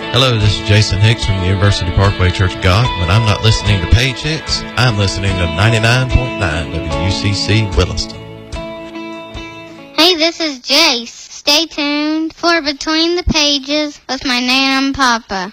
Hello, this is Jason Hicks from the University Parkway Church of God. When I'm not listening to Page Hicks, I'm listening to 99.9 WUCC Williston. Hey, this is Jace. Stay tuned for Between the Pages with my Nana and Papa.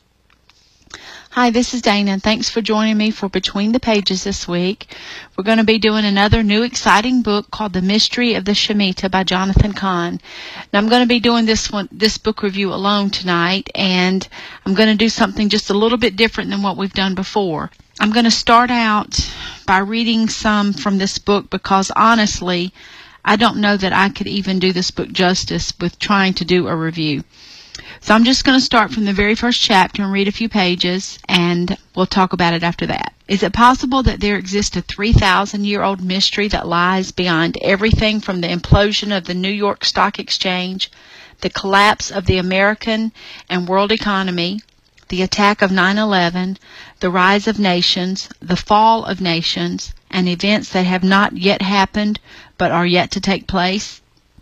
Hi, this is Dana. Thanks for joining me for Between the Pages this week. We're going to be doing another new exciting book called The Mystery of the Shemitah by Jonathan Cahn. Now, I'm going to be doing this book review alone tonight, and I'm going to do something just a little bit different than what we've done before. I'm going to start out by reading some from this book because, honestly, I don't know that I could even do this book justice with trying to do a review. So I'm just going to start from the very first chapter and read a few pages, and we'll talk about it after that. Is it possible that there exists a 3,000-year-old mystery that lies beyond everything from the implosion of the New York Stock Exchange, the collapse of the American and world economy, the attack of 9/11, the rise of nations, the fall of nations, and events that have not yet happened but are yet to take place?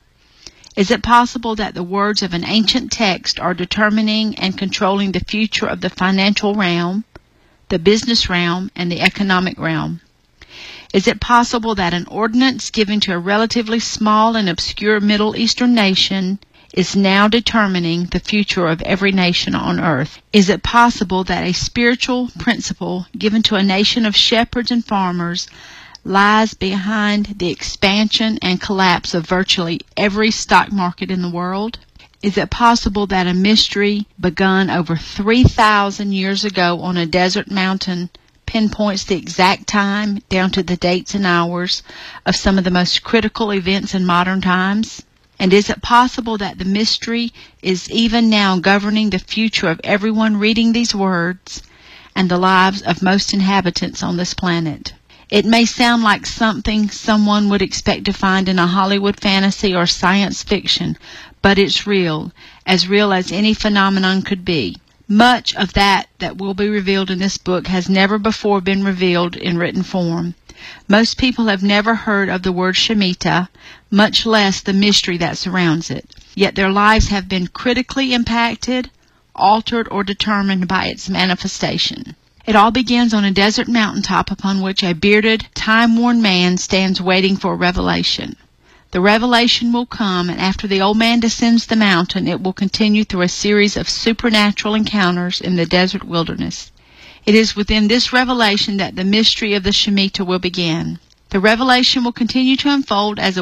Is it possible that the words of an ancient text are determining and controlling the future of the financial realm, the business realm, and the economic realm? Is it possible that an ordinance given to a relatively small and obscure Middle Eastern nation is now determining the future of every nation on earth? Is it possible that a spiritual principle given to a nation of shepherds and farmers lies behind the expansion and collapse of virtually every stock market in the world? Is it possible that a mystery begun over 3,000 years ago on a desert mountain pinpoints the exact time down to the dates and hours of some of the most critical events in modern times? And is it possible that the mystery is even now governing the future of everyone reading these words and the lives of most inhabitants on this planet? It may sound like something someone would expect to find in a Hollywood fantasy or science fiction, but it's real as any phenomenon could be. Much of that will be revealed in this book has never before been revealed in written form. Most people have never heard of the word Shemitah, much less the mystery that surrounds it. Yet their lives have been critically impacted, altered, or determined by its manifestation. It all begins on a desert mountaintop upon which a bearded, time-worn man stands waiting for a revelation. The revelation will come, and after the old man descends the mountain, it will continue through a series of supernatural encounters in the desert wilderness. It is within this revelation that the mystery of the Shemitah will begin. The revelation will continue to unfold as a